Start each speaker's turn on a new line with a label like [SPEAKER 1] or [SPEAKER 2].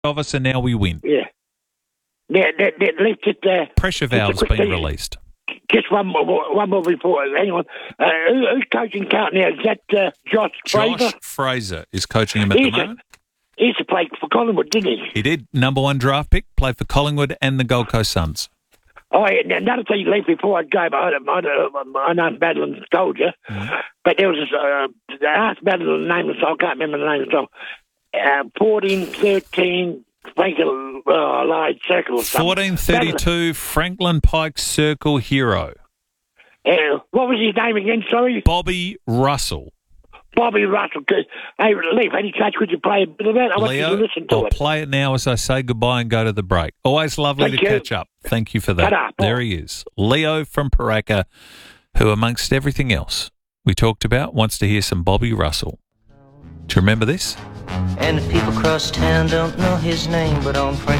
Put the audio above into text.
[SPEAKER 1] of us and now we win.
[SPEAKER 2] Yeah. Let's just...
[SPEAKER 1] Pressure valve's been released.
[SPEAKER 2] Just one more before. Hang on. Who's coaching Carlton now? Is that Josh Fraser?
[SPEAKER 1] Josh Fraser is coaching him at the moment.
[SPEAKER 2] He used to play for Collingwood, didn't he?
[SPEAKER 1] He did. Number 1 draft pick. Played for Collingwood and the Gold Coast Suns.
[SPEAKER 2] Oh, yeah, another thing left before I go, I know Madeline told you, but there was this, I asked Madeline the name of the song, I can't remember the name of the song, 1413 Franklin Light Circle or something.
[SPEAKER 1] 1432 Franklin Pike Circle Hero.
[SPEAKER 2] What was his name again, sorry?
[SPEAKER 1] Bobby Russell.
[SPEAKER 2] Bobby Russell. Hey, Leaf, any chance could you play a bit of that? I want you to listen to
[SPEAKER 1] I'll
[SPEAKER 2] it.
[SPEAKER 1] play it now as I say goodbye and go to the break. Always lovely to catch up. Thank you for that.
[SPEAKER 2] Ta-da,
[SPEAKER 1] there he is. Leo from Paraka, who amongst everything else we talked about wants to hear some Bobby Russell. Do you remember this?
[SPEAKER 3] And the people across town don't know his name, but on Frank